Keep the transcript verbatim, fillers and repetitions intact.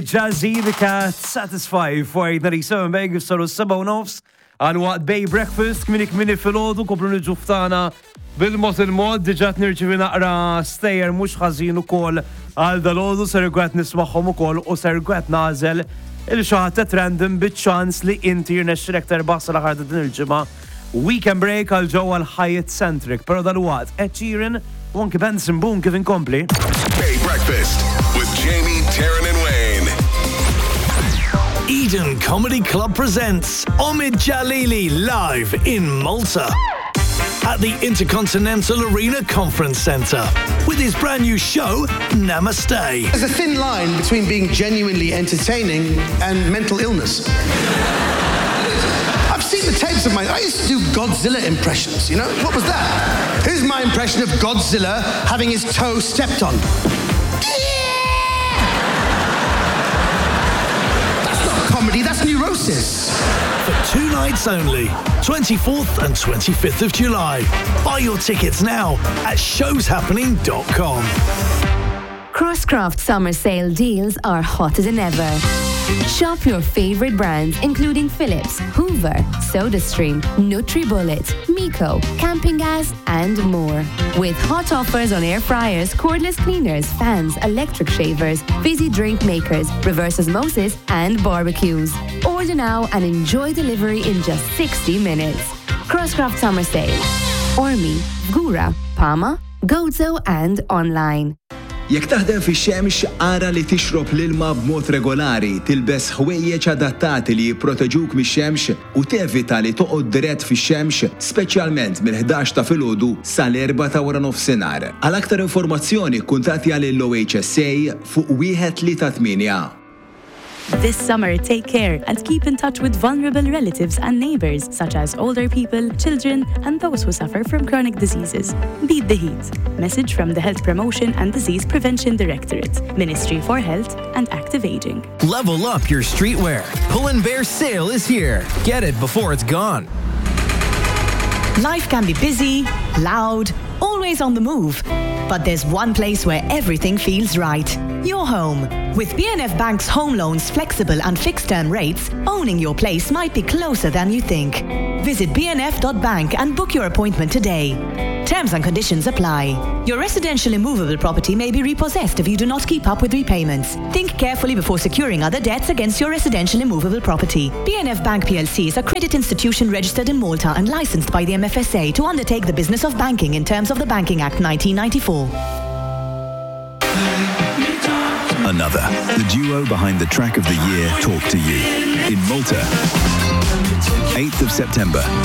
Jazzy the Cat, Satisfy, Fajt nari seven beg saru seba u nofs għal waqt Bay Breakfast, kmini kmini fil-ħodu, kopru nġuftana bil-mot il-mod, diġat nirċivi naqra stejer mux ħazin u kol għal dal-ħodu, ser għet nismaħħom u kol u ser għet nazel il-xaħtet random bit-ċans li inti jirnexxilek terbaħ sal-ħarda din il-ġimgħa. Weekend break għal ġewwa l-Hyatt Centric, pero dal-waqt Ed Sheeran, Wonky Benson Boom kif inkompli. Bay Breakfast with Jamie, Taryn and Wayne. Eden Comedy Club presents Omid Jalili live in Malta at the Intercontinental Arena Conference Centre with his brand new show, Namaste. There's a thin line between being genuinely entertaining and mental illness. I've seen the tapes of my... I used to do Godzilla impressions, you know? What was that? Here's my impression of Godzilla having his toe stepped on. That's not comedy, that's neurosis. For two nights only, twenty-fourth and twenty-fifth of July. Buy your tickets now at shows happening dot com. Crosscraft summer sale deals are hotter than ever. Shop your favorite brands including Philips, Hoover, SodaStream, NutriBullet, Miko, Camping Gas and more. With hot offers on air fryers, cordless cleaners, fans, electric shavers, fizzy drink makers, reverse osmosis and barbecues. Order now and enjoy delivery in just sixty minutes. Crosscraft summer sale. Ormi, Vgura, Pama, Gozo and online. Jekk taħdem fix-xemx, ara li tixrob l-ilma b'mod regolari, tilbes ħwejjeġ adattati li jipproteġuk mix-xemx u tevita li toqgħod dirett fix-xemx, speċjalment mill-ħdax ta' filgħodu sal-erba' ta' wara nofsinhar. Għal aktar informazzjoni kuntattja lill-O H S A fuq wieħed tlieta tminja. This summer, take care and keep in touch with vulnerable relatives and neighbours, such as older people, children, and those who suffer from chronic diseases. Beat the heat. Message from the Health Promotion and Disease Prevention Directorate, Ministry for Health and Active Aging. Level up your streetwear. Pull and Bear sale is here. Get it before it's gone. Life can be busy, loud, always on the move. But there's one place where everything feels right. Your home. With B N F Bank's home loans flexible and fixed-term rates, owning your place might be closer than you think. Visit b n f dot bank and book your appointment today. Terms and conditions apply. Your residential immovable property may be repossessed if you do not keep up with repayments. Think carefully before securing other debts against your residential immovable property. B N F Bank P L C is a credit institution registered in Malta and licensed by the M F S A to undertake the business of banking in terms of the Banking Act nineteen ninety-four. Another. The duo behind the track of the year talk to you. In Malta. eighth of September.